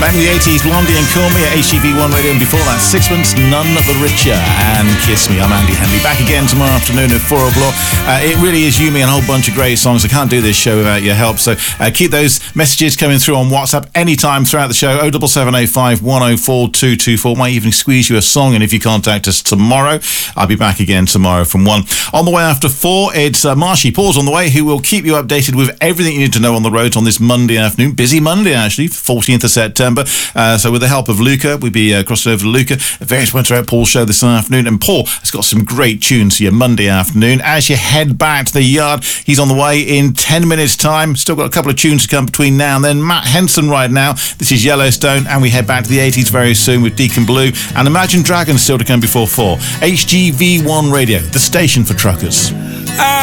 Back in the 80s, Blondie and Call Me at HGV1 Radio, and before that, Sixpence, None the Richer, and Kiss Me. I'm Andy Henley. Back again tomorrow afternoon at 4 o'clock. It really is you, me, and a whole bunch of great songs. I can't do this show without your help, so keep those messages coming through on WhatsApp anytime throughout the show. 07785 104 224. Might even squeeze you a song, and if you contact us tomorrow, I'll be back again tomorrow from 1. On the way after 4, it's Marshy Paul's on the way, who will keep you updated with everything you need to know on the roads on this Monday afternoon. Busy Monday, actually, 14th of September. So with the help of Luca, we'll be crossing over to Luca at various points throughout Paul's show this afternoon. And Paul has got some great tunes for your Monday afternoon. As you head back to the yard, he's on the way in 10 minutes' time. Still got a couple of tunes to come between now and then. Matt Henson right now. This is Yellowstone, and we head back to the 80s very soon with Deacon Blue. And Imagine Dragons still to come before 4. HGV1 Radio, the station for truckers.